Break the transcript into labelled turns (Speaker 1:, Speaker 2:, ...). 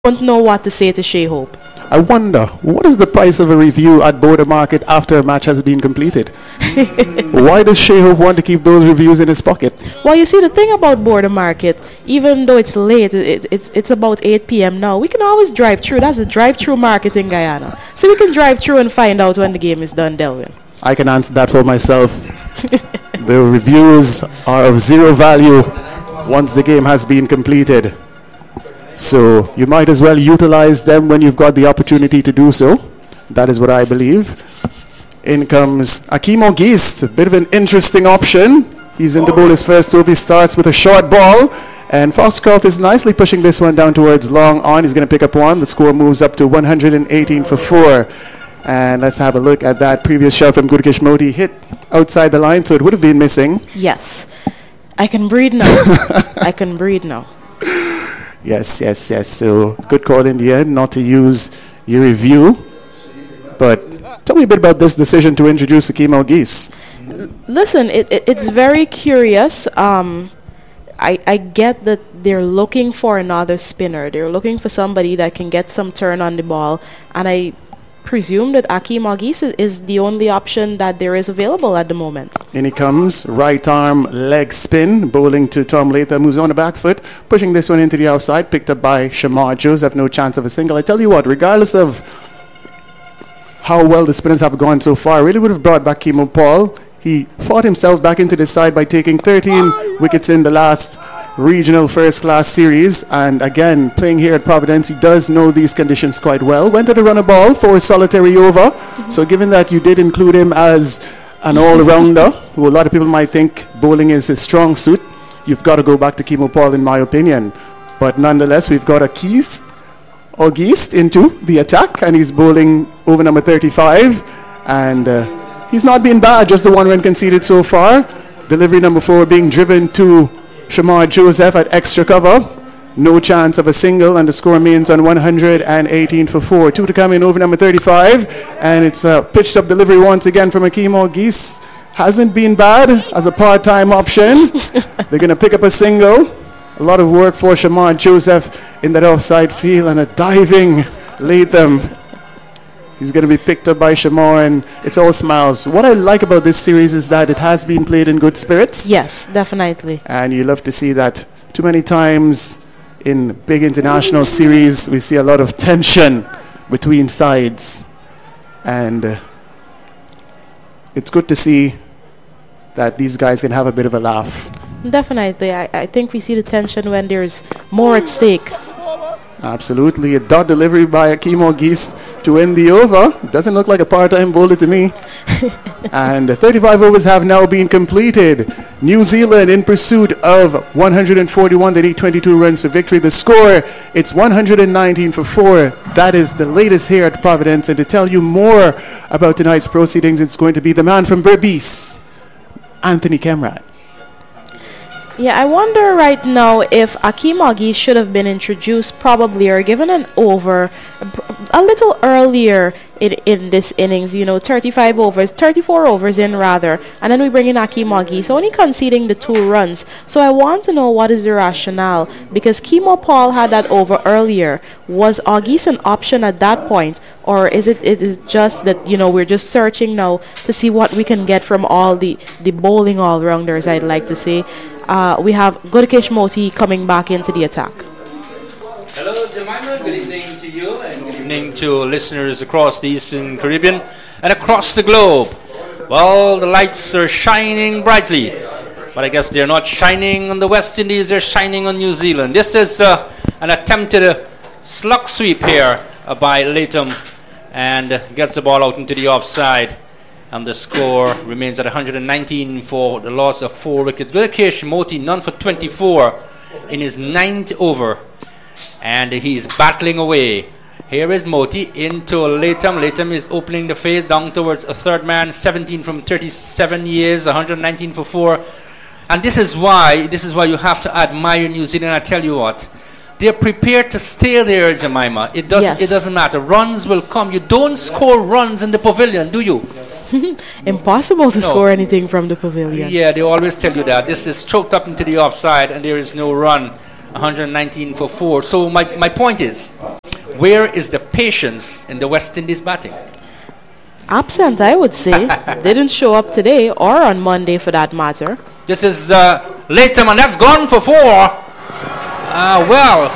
Speaker 1: don't know what to say to Shea Hope.
Speaker 2: I wonder, what is the price of a review at Border Market after a match has been completed? Why does Shea Hope want to keep those reviews in his pocket?
Speaker 1: Well, you see, the thing about Border Market, even though it's late, it's about 8 p.m. now, we can always drive through. That's a drive-through market in Guyana. So we can drive through and find out when the game is done, Delvin.
Speaker 2: I can answer that for myself. The reviews are of zero value once the game has been completed. So you might as well utilize them when you've got the opportunity to do so. That is what I believe. In comes Akeem Ogis, a bit of an interesting option. He's in the bowl his first over. He starts with a short ball. And Foxcroft is nicely pushing this one down towards long on. He's going to pick up one. The score moves up to 118 for 4. And let's have a look at that previous shot from Gurukesh Modi. Hit outside the line, so it would have been missing.
Speaker 1: Yes. I can breathe now. I can breathe now.
Speaker 2: Yes. So good call in the end not to use your review. But tell me a bit about this decision to introduce Akeem Ogis.
Speaker 1: Listen, it's very curious. I get that they're looking for another spinner. They're looking for somebody that can get some turn on the ball. And I presume that Akeem Ogis is the only option that there is available at the moment.
Speaker 2: In he comes, right arm leg spin, bowling to Tom Latham, who's on the back foot, pushing this one into the outside, picked up by Shamar Joseph, no chance of a single. I tell you what, regardless of how well the spinners have gone so far, really would have brought back Kimo Paul. He fought himself back into the side by taking 13 wickets in the last regional first class series, and again playing here at Providence, he does know these conditions quite well. Went to the run a ball for a solitary over. So given that you did include him as an all-rounder, who a lot of people might think bowling is his strong suit, you've got to go back to Kimo Paul in my opinion. But nonetheless, we've got Ogis into the attack, and he's bowling over number 35, and he's not been bad, just the one run conceded so far. Delivery number 4 being driven to Shamar Joseph at extra cover. No chance of a single, and the score remains on 118 for 4. 2 to come in over number 35, and it's a pitched up delivery once again from Akeem Ogis. Hasn't been bad as a part-time option. They're going to pick up a single. A lot of work for Shamar Joseph in that offside field, and a diving Latham. He's going to be picked up by Shamar, and it's all smiles. What I like about this series is that it has been played in good spirits.
Speaker 1: Yes, definitely.
Speaker 2: And you love to see that. Too many times in big international series, we see a lot of tension between sides. And it's good to see that these guys can have a bit of a laugh.
Speaker 1: Definitely. I think we see the tension when there's more at stake.
Speaker 2: Absolutely. A dot delivery by Akeem Ogis to end the over. Doesn't look like a part-time bowler to me. And 35 overs have now been completed. New Zealand in pursuit of 141. They need 22 runs for victory. The score, it's 119 for 4. That is the latest here at Providence. And to tell you more about tonight's proceedings, it's going to be the man from Berbice, Anthony Kemrat.
Speaker 1: Yeah, I wonder right now if Akeem Ogis should have been introduced probably or given an over a little earlier in this innings, 34 overs in rather, and then we bring in Akeem Ogis, only conceding the 2 runs. So I want to know what is the rationale, because Kimo Paul had that over earlier. Was Ogis an option at that point, or is it just that we're just searching now to see what we can get from all the bowling all-rounders, I'd like to say. We have Gurukesh Modi coming back into the attack.
Speaker 3: Hello, Jemima. Good evening to you, and good evening to listeners across the Eastern Caribbean and across the globe. Well, the lights are shining brightly, but I guess they're not shining on the West Indies, they're shining on New Zealand. This is an attempted slug sweep here by Latham, and gets the ball out into the offside. And the score remains at 119 for the loss of 4 wickets. Gurukesh Modi, none for 24 in his 9th over. And he's battling away. Here is Modi into Latham. Latham is opening the phase down towards a third man. 17 from 37 years, 119 for 4. And this is why you have to admire New Zealand. I tell you what, they're prepared to stay there, Jemima. It doesn't matter. Runs will come. You don't score runs in the pavilion, do you?
Speaker 1: Impossible to score anything from the pavilion.
Speaker 3: Yeah, they always tell you that. This is choked up into the offside and there is no run. 119 for 4. So my point is, where is the patience in the West Indies batting?
Speaker 1: Absent, I would say. Didn't show up today or on Monday for that matter.
Speaker 3: This is Latham, and that's gone for 4. Well,